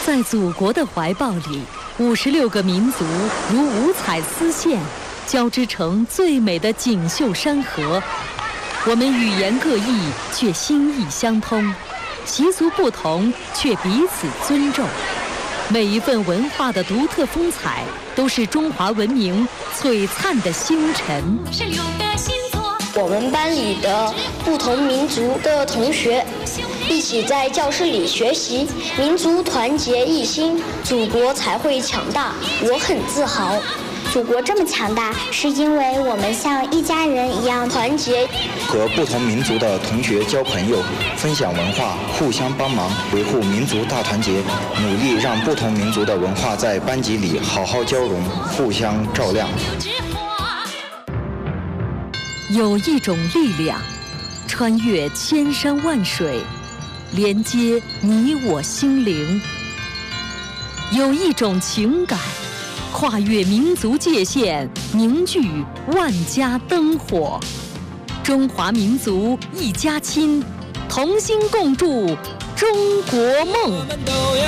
在祖国的怀抱里，56个民族如五彩丝线，交织成最美的锦绣山河。我们语言各异，却心意相通；习俗不同，却彼此尊重。每一份文化的独特风采，都是中华文明璀璨的星辰。 我们班里的不同民族的同学一起在教室里学习，民族团结一心，祖国才会强大。我很自豪。 祖国这么强大，是因为我们像一家人一样团结。 和不同民族的同学交朋友，分享文化，互相帮忙，维护民族大团结，努力让不同民族的文化在班级里好好交融，互相照亮。 有一种力量，穿越千山万水，连接你我心灵；有一种情感，跨越民族界限，凝聚万家灯火。中华民族一家亲，同心共筑中国梦。